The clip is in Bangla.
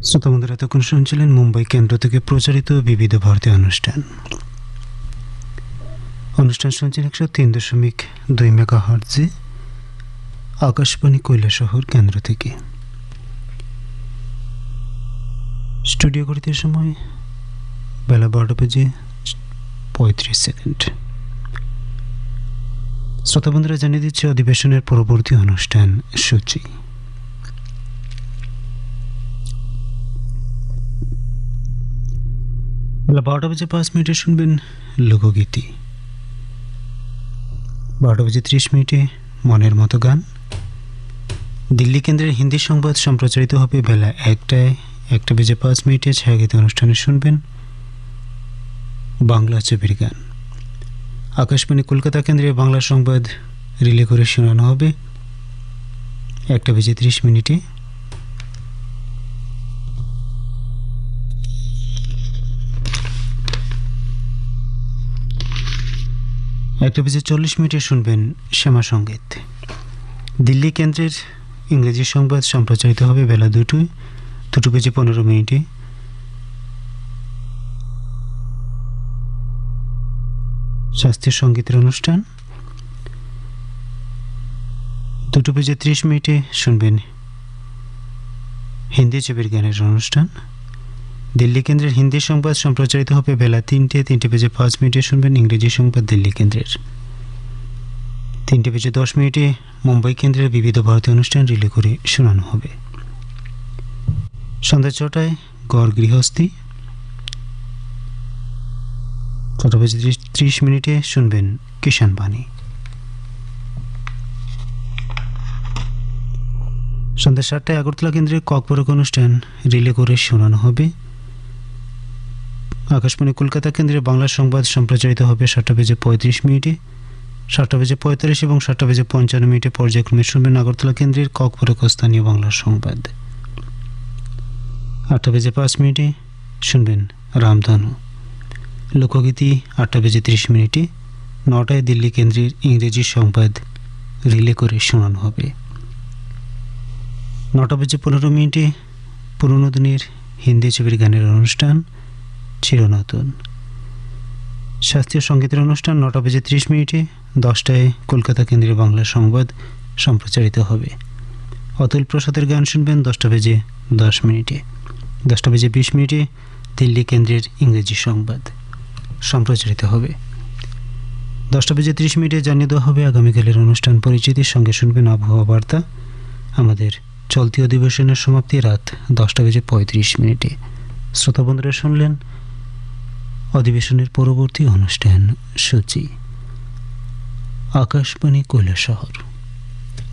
শ্রোতা বন্ধুরা, এতক্ষণ শুনছিলেন মুম্বাই কেন্দ্র থেকে প্রচারিত বিবিধ ভারতীয় অনুষ্ঠান শুনছেন 103.2 মেগাহার্টজে আকাশবাণী কৈলাসহর কেন্দ্র থেকে। স্টুডিও ঘড়িতে সময় বেলা 12:35। শ্রোতা বন্ধুরা, জানিয়ে দিচ্ছে অধিবেশনের পরবর্তী অনুষ্ঠান সূচি। বেলা 12:05 শুনবেন লোকগীতি। 12:30 মনের মতো গান। দিল্লি কেন্দ্রের হিন্দি সংবাদ সম্প্রচারিত হবে বেলা 1:05 ছায়াগীত অনুষ্ঠানে শুনবেন বাংলা ছবির গান। আকাশবাণী কলকাতা কেন্দ্রে বাংলা সংবাদ রিলে করে শোনানো হবে 1:30। 1:40 শুনবেন শ্যামা সঙ্গীত। দিল্লি কেন্দ্রের ইংরেজি সংবাদ সম্প্রচারিত হবে বেলা 2:15। শাস্ত্রীয় সঙ্গীতের অনুষ্ঠান। 2:30 শুনবেন হিন্দি ছবির গানের অনুষ্ঠান। দিল্লি কেন্দ্রের হিন্দি সংবাদ সম্প্রচারিত হবে বেলা 3:05 শুনবেন ইংরেজি সংবাদ দিল্লি কেন্দ্রের। 3:10 মুম্বাই কেন্দ্রের বিবিধ ভারতীয় অনুষ্ঠান রিলে করে শোনানো হবে। সন্ধ্যা 6টায় গড় গৃহস্থী। 6:30 শুনবেন কিষাণ বাণী। সন্ধ্যা 7টায় আগরতলা কেন্দ্রের ককবরক অনুষ্ঠান রিলে করে শোনানো হবে। আকাশবাণী কলকাতা কেন্দ্রে বাংলা সংবাদ সম্প্রচারিত হবে 7:35, 7:45 এবং 7:55 পর্যায়ক্রমে শুনবেন আগরতলা কেন্দ্রের ককবরক স্থানীয় বাংলা সংবাদ। 8:05 শুনবেন রামধনু লোকগীতি। 8:30 9টায় দিল্লি কেন্দ্রের ইংরেজি সংবাদ রিলে করে শোনানো হবে। 9:15 পুরনো দিনের হিন্দি ছবির গানের অনুষ্ঠান চিরনতুন। শাস্ত্রীয় সঙ্গীতের অনুষ্ঠান 9:30। 10টায় কলকাতা কেন্দ্রের বাংলা সংবাদ সম্প্রচারিত হবে। অতুল প্রসাদের গান শুনবেন 10:10। 10:20 দিল্লি কেন্দ্রের ইংরেজি সংবাদ সম্প্রচারিত হবে। 10:30 জানিয়ে দেওয়া হবে আগামীকালের অনুষ্ঠান পরিচিতির সঙ্গে শুনবেন আবহাওয়া বার্তা। আমাদের চলতি অধিবেশনের সমাপ্তি রাত 10:35। শ্রোতা বন্ধুরা, শুনলেন অধিবেশনের পরবর্তী অনুষ্ঠান সূচি। আকাশবাণী কৈলাসহর।